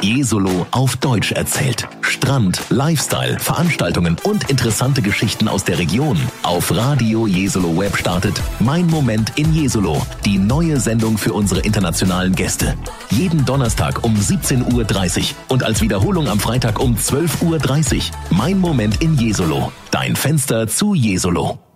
Jesolo auf Deutsch erzählt. Strand, Lifestyle, Veranstaltungen und interessante Geschichten aus der Region. Auf Radio Jesolo Web startet Mein Moment in Jesolo, die neue Sendung für unsere internationalen Gäste. Jeden Donnerstag um 17:30 Uhr und als Wiederholung am Freitag um 12:30 Uhr. Mein Moment in Jesolo, dein Fenster zu Jesolo.